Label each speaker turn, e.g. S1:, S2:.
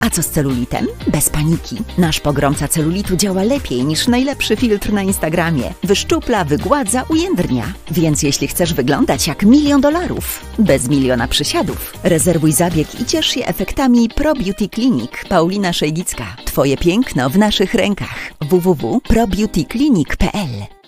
S1: A co z celulitem? Bez paniki. Nasz pogromca celulitu działa lepiej niż najlepszy filtr na Instagramie. Wyszczupla, wygładza, ujędrnia. Więc jeśli chcesz wyglądać jak $1 000 000, bez miliona przysiadów, rezerwuj zabieg i ciesz się efektami Pro Beauty Clinic. Paulina Szejgicka. Twoje piękno w naszych rękach. www.probeautyclinic.pl